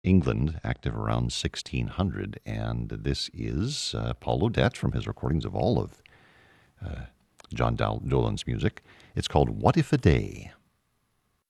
England, active around 1600. And this is Paul Odette from his recordings of all of John Dolan's music. It's called What If a Day?